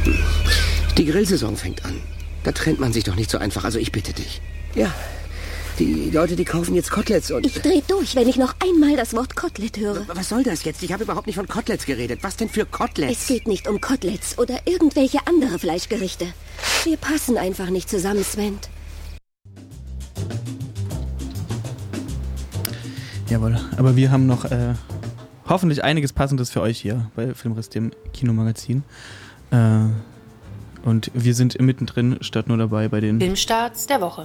Die Grillsaison fängt an. Da trennt man sich doch nicht so einfach, also ich bitte dich. Ja, die Leute, die kaufen jetzt Koteletts und... Ich dreh durch, wenn ich noch einmal das Wort Kotelett höre. Was soll das jetzt? Ich habe überhaupt nicht von Koteletts geredet. Was denn für Koteletts? Es geht nicht um Koteletts oder irgendwelche andere Fleischgerichte. Wir passen einfach nicht zusammen, Sven. Jawohl, aber wir haben noch hoffentlich einiges Passendes für euch hier bei Filmriss, dem Kinomagazin. Und wir sind mittendrin, statt nur dabei bei den Filmstarts der Woche.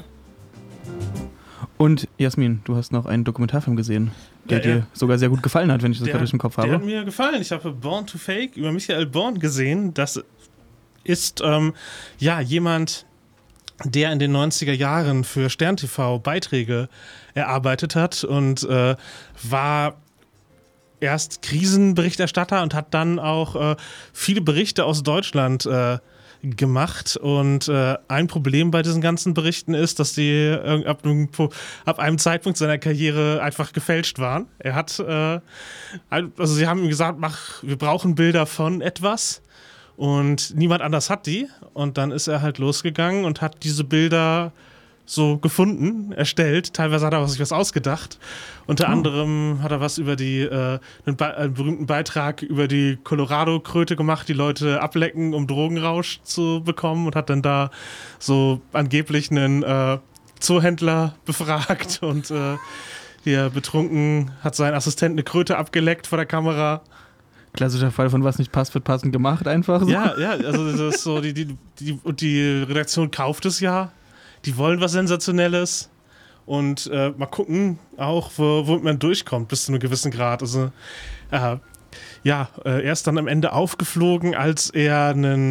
Und Jasmin, du hast noch einen Dokumentarfilm gesehen, der dir sogar sehr gut gefallen hat, wenn ich das gerade im Kopf habe. Der hat mir gefallen. Ich habe Born to Fake über Michael Born gesehen. Das ist jemand, der in den 90er Jahren für Stern TV Beiträge erarbeitet hat und war erst Krisenberichterstatter und hat dann auch viele Berichte aus Deutschland gemacht. Und ein Problem bei diesen ganzen Berichten ist, dass die ab einem Zeitpunkt seiner Karriere einfach gefälscht waren. Er hat, sie haben ihm gesagt, wir brauchen Bilder von etwas. Und niemand anders hat die. Und dann ist er halt losgegangen und hat diese Bilder so gefunden, erstellt. Teilweise hat er sich was ausgedacht. Unter anderem hat er was über einen berühmten Beitrag über die Colorado-Kröte gemacht, die Leute ablecken, um Drogenrausch zu bekommen, und hat dann da so angeblich einen Zoohändler befragt und hier betrunken hat sein Assistent eine Kröte abgeleckt vor der Kamera. Klassischer Fall von was nicht passt, wird passend gemacht einfach. So. Ja, also das ist so, die Redaktion kauft es ja. Die wollen was Sensationelles und mal gucken auch, womit man durchkommt bis zu einem gewissen Grad. Also er ist dann am Ende aufgeflogen, als er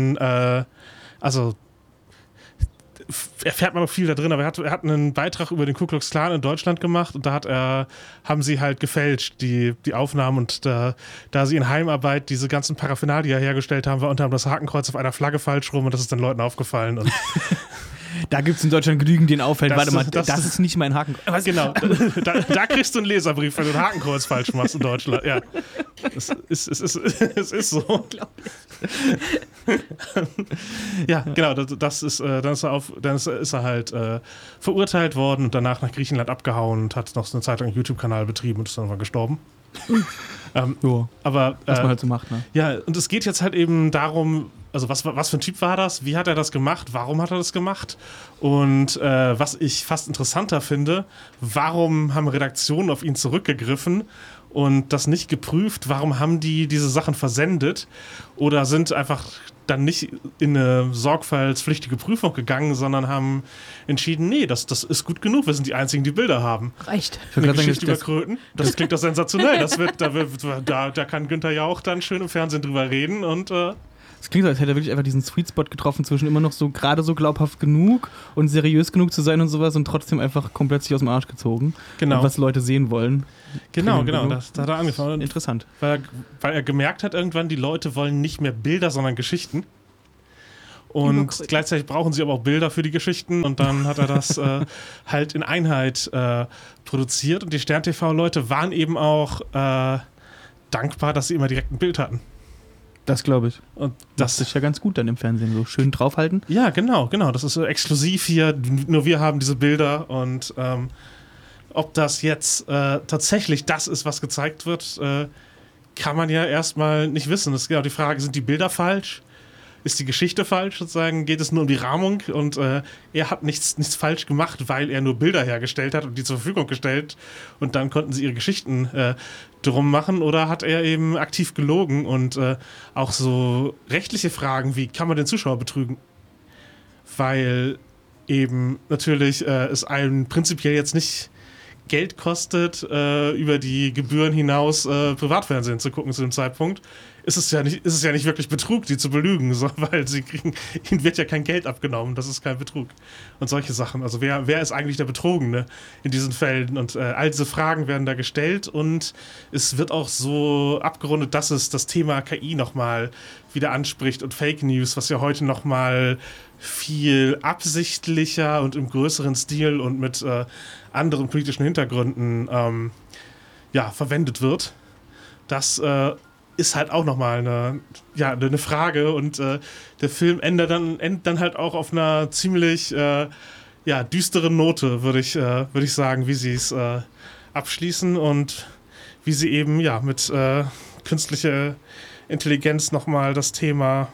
erfährt man noch viel da drin, aber er hat einen Beitrag über den Ku Klux Klan in Deutschland gemacht und da haben sie halt gefälscht, die Aufnahmen, und da sie in Heimarbeit diese ganzen Paraphernalia hergestellt haben, war unter anderem das Hakenkreuz auf einer Flagge falsch rum, und das ist den Leuten aufgefallen. Und da gibt es in Deutschland genügend, den auffällt. Warte mal, das ist nicht mein Hakenkreuz. Genau, da kriegst du einen Leserbrief, wenn du ein Hakenkreuz falsch machst in Deutschland. Ja, es ist so. Ja, genau, dann ist er halt verurteilt worden und danach nach Griechenland abgehauen und hat noch so eine Zeit lang einen YouTube-Kanal betrieben und ist dann mal gestorben. Aber was man halt so macht, ne? Ja, und es geht jetzt halt eben darum, also was für ein Typ war das? Wie hat er das gemacht? Warum hat er das gemacht? Und was ich fast interessanter finde, warum haben Redaktionen auf ihn zurückgegriffen und das nicht geprüft? Warum haben die diese Sachen versendet? Oder sind einfach dann nicht in eine sorgfaltspflichtige Prüfung gegangen, sondern haben entschieden, nee, das ist gut genug, wir sind die Einzigen, die Bilder haben. Reicht. Eine Geschichte über Kröten, das klingt doch sensationell. Da kann Günther Jauch dann schön im Fernsehen drüber reden und es klingt so, als hätte er wirklich einfach diesen Sweet Spot getroffen zwischen immer noch so gerade so glaubhaft genug und seriös genug zu sein und sowas und trotzdem einfach komplett sich aus dem Arsch gezogen. Genau. Und was Leute sehen wollen. Genau, da hat er angefangen. Interessant. Weil er gemerkt hat irgendwann, die Leute wollen nicht mehr Bilder, sondern Geschichten. Und gleichzeitig brauchen sie aber auch Bilder für die Geschichten. Und dann hat er das halt in Einheit produziert. Und die Stern-TV-Leute waren eben auch dankbar, dass sie immer direkt ein Bild hatten. Das glaube ich. Und das ist ja ganz gut dann im Fernsehen, so schön draufhalten. Ja, genau. Das ist so exklusiv hier. Nur wir haben diese Bilder. Und ob das jetzt tatsächlich das ist, was gezeigt wird, kann man ja erstmal nicht wissen. Das ist genau die Frage, sind die Bilder falsch? Ist die Geschichte falsch, sozusagen? Geht es nur um die Rahmung? Und er hat nichts falsch gemacht, weil er nur Bilder hergestellt hat und die zur Verfügung gestellt. Und dann konnten sie ihre Geschichten drum machen. Oder hat er eben aktiv gelogen? Und auch so rechtliche Fragen, wie kann man den Zuschauer betrügen? Weil eben natürlich es einem prinzipiell jetzt nicht Geld kostet, über die Gebühren hinaus Privatfernsehen zu gucken zu dem Zeitpunkt, ist es ja nicht wirklich Betrug, die zu belügen, weil ihnen wird ja kein Geld abgenommen, das ist kein Betrug. Und solche Sachen. Also wer ist eigentlich der Betrogene in diesen Fällen? Und all diese Fragen werden da gestellt und es wird auch so abgerundet, dass es das Thema KI nochmal wieder anspricht und Fake News, was ja heute nochmal viel absichtlicher und im größeren Stil und mit anderen politischen Hintergründen verwendet wird. Das ist halt auch nochmal eine Frage und der Film endet dann halt auch auf einer ziemlich düsteren Note, würde ich sagen, wie sie es abschließen und wie sie eben mit künstlicher Intelligenz nochmal das Thema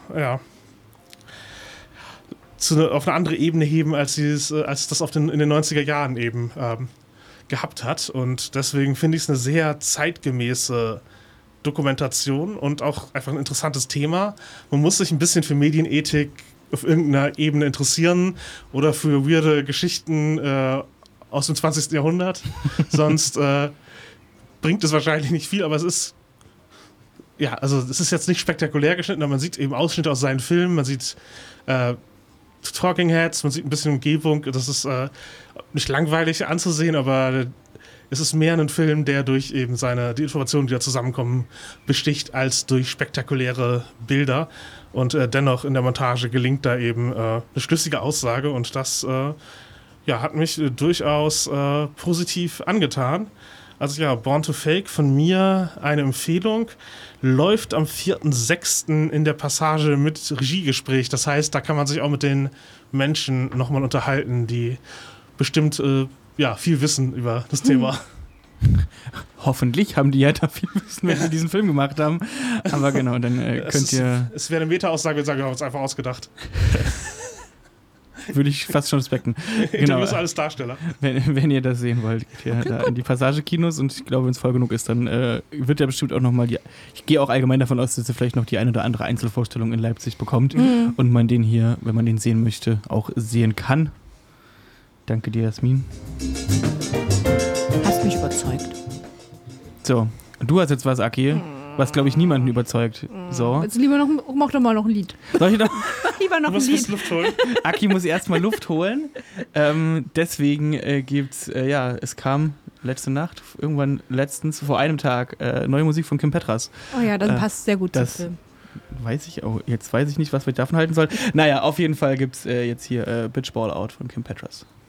auf eine andere Ebene heben, als das in den 90er Jahren eben gehabt hat. Und deswegen finde ich es eine sehr zeitgemäße Dokumentation und auch einfach ein interessantes Thema. Man muss sich ein bisschen für Medienethik auf irgendeiner Ebene interessieren oder für weirde Geschichten aus dem 20. Jahrhundert. Sonst bringt es wahrscheinlich nicht viel, aber es ist jetzt nicht spektakulär geschnitten, aber man sieht eben Ausschnitte aus seinen Filmen, man sieht Talking Heads, man sieht ein bisschen Umgebung. Das ist nicht langweilig anzusehen, aber es ist mehr ein Film, der durch eben die Informationen, die da zusammenkommen, besticht, als durch spektakuläre Bilder. Und dennoch in der Montage gelingt da eben eine schlüssige Aussage und das hat mich durchaus positiv angetan. Also Born to Fake von mir eine Empfehlung. Läuft am 4.6. in der Passage mit Regiegespräch. Das heißt, da kann man sich auch mit den Menschen nochmal unterhalten, die bestimmt viel wissen über das Thema. Hoffentlich haben die ja da viel Wissen, wenn sie diesen Film gemacht haben. Aber genau, dann könnt ihr... Es wäre eine Meta-Aussage, wenn wir sagen, wir haben uns einfach ausgedacht. Würde ich fast schon respekten. Genau. Du bist alles Darsteller. Wenn ihr das sehen wollt, geht ihr da in die Passage-Kinos und ich glaube, wenn es voll genug ist, dann wird ja bestimmt auch nochmal ich gehe auch allgemein davon aus, dass ihr vielleicht noch die eine oder andere Einzelvorstellung in Leipzig bekommt und man den hier, wenn man den sehen möchte, auch sehen kann. Danke dir, Jasmin. Hast mich überzeugt. So, du hast jetzt was, Aki, was, glaube ich, niemanden überzeugt. So. Jetzt mach doch mal noch ein Lied. Soll ich noch? Lieber noch ein Lied. Luft holen. Aki muss erstmal Luft holen. Deswegen gibt's, es kam letzte Nacht, irgendwann letztens, vor einem Tag, neue Musik von Kim Petras. Oh ja, das passt sehr gut zum Film. Jetzt weiß ich nicht, was wir davon halten sollen. Naja, auf jeden Fall gibt's jetzt hier Bitch Ball Out von Kim Petras.